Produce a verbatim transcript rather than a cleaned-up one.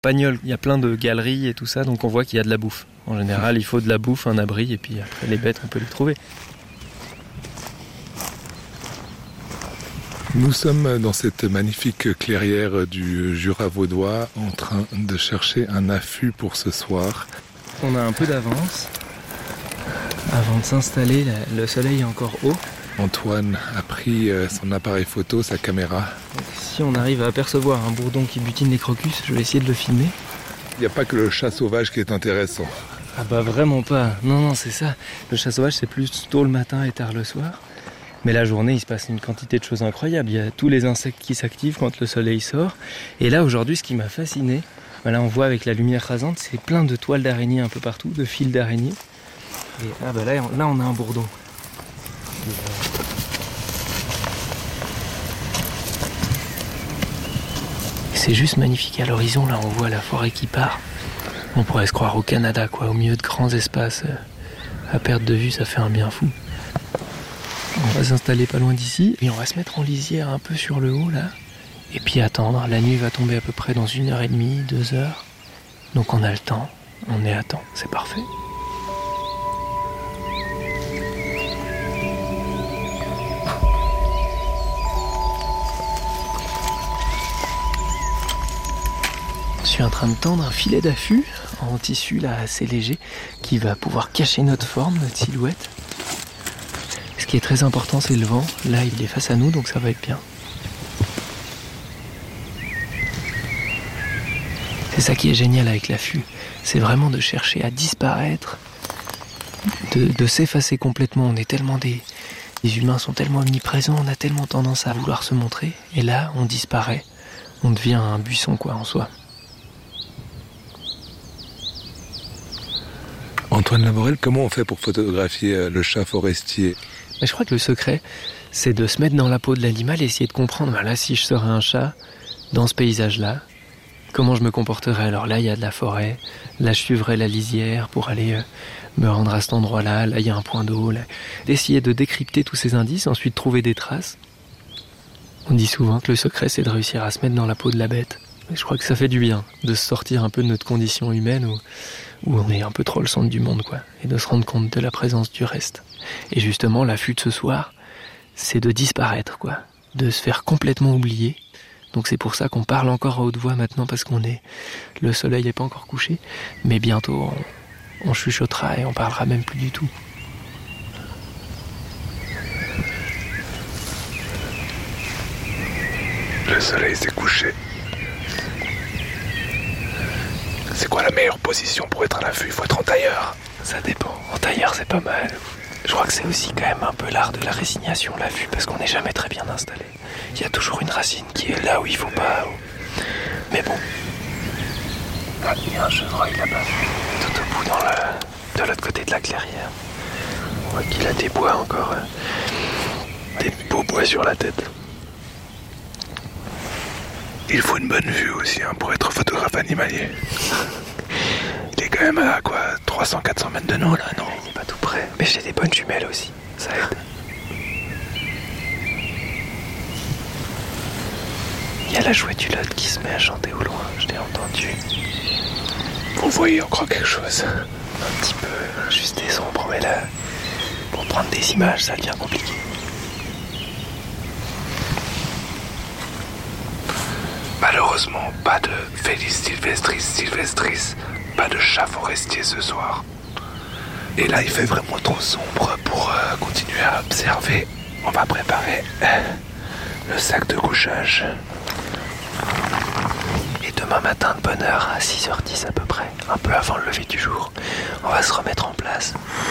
Pagnol, il y a plein de galeries et tout ça, donc on voit qu'il y a de la bouffe. En général, il faut de la bouffe, un abri, et puis après les bêtes, on peut les trouver. Nous sommes dans cette magnifique clairière du Jura vaudois en train de chercher un affût pour ce soir. On a un peu d'avance. Avant de s'installer, le soleil est encore haut. Antoine a pris son appareil photo, sa caméra. Si on arrive à apercevoir un bourdon qui butine les crocus, je vais essayer de le filmer. Il n'y a pas que le chat sauvage qui est intéressant. Ah bah vraiment pas. Non, non, c'est ça. Le chat sauvage, c'est plus tôt le matin et tard le soir. Mais la journée, il se passe une quantité de choses incroyables. Il y a tous les insectes qui s'activent quand le soleil sort. Et là, aujourd'hui, ce qui m'a fasciné, ben là, on voit avec la lumière rasante, c'est plein de toiles d'araignées un peu partout, de fils d'araignées. Et ah bah là, là, on a un bourdon. C'est juste magnifique à l'horizon. Là, on voit la forêt qui part. On pourrait se croire au Canada, quoi, au milieu de grands espaces. À perte de vue, ça fait un bien fou. On va s'installer pas loin d'ici et on va se mettre en lisière un peu sur le haut là. Et puis attendre, la nuit va tomber à peu près dans une heure et demie, deux heures. Donc on a le temps, on est à temps, c'est parfait. Je suis en train de tendre un filet d'affût en tissu là assez léger qui va pouvoir cacher notre forme, notre silhouette. Ce qui est très important, c'est le vent. Là, il est face à nous, donc ça va être bien. C'est ça qui est génial avec l'affût. C'est vraiment de chercher à disparaître, de, de s'effacer complètement. On est tellement des... Les humains sont tellement omniprésents, on a tellement tendance à vouloir se montrer. Et là, on disparaît. On devient un buisson, quoi, en soi. Antoine Laborel, comment on fait pour photographier le chat forestier ? Mais je crois que le secret, c'est de se mettre dans la peau de l'animal et essayer de comprendre, ben là, si je serais un chat, dans ce paysage-là, comment je me comporterais. Alors là, il y a de la forêt, là, je suivrais la lisière pour aller euh, me rendre à cet endroit-là, là, il y a un point d'eau. Là. D'essayer de décrypter tous ces indices, ensuite trouver des traces. On dit souvent que le secret, c'est de réussir à se mettre dans la peau de la bête. Et je crois que ça fait du bien, de se sortir un peu de notre condition humaine où, où on est un peu trop le centre du monde, quoi, et de se rendre compte de la présence du reste. Et justement, l'affût de ce soir, c'est de disparaître, quoi, de se faire complètement oublier. Donc c'est pour ça qu'on parle encore à haute voix maintenant, parce qu'on est, le soleil n'est pas encore couché, mais bientôt on, on chuchotera et on parlera même plus du tout. Le soleil s'est couché. C'est quoi la meilleure position pour être à l'affût ? Il faut être en tailleur. Ça dépend. En tailleur, c'est pas mal. Je crois que c'est aussi quand même un peu l'art de la résignation, l'affût, parce qu'on n'est jamais très bien installé. Il y a toujours une racine qui est là où il faut pas. Mais bon. Ah, il y a un chevreuil là-bas, tout au bout, dans le... de l'autre côté de la clairière. On voit qu'il a des bois encore. Euh... Des beaux bois sur la tête. Il faut une bonne vue aussi hein, pour être photographe animalier. Il est quand même à quoi trois cents à quatre cents mètres de nous là, non ? Il n'est pas tout près. Mais j'ai des bonnes jumelles aussi, ça aide. Il y a la chouette-hulotte qui se met à chanter au loin, je l'ai entendu. Vous voyez encore quelque chose ? Un petit peu, juste des ombres, mais là, pour prendre des images, ça devient compliqué. Malheureusement, pas de Felis sylvestris sylvestris, pas de chat forestier ce soir. Et là, il fait vraiment trop sombre pour euh, continuer à observer. On va préparer euh, le sac de couchage. Et demain matin de bonne heure, à six heures dix à peu près, un peu avant le lever du jour, on va se remettre en place.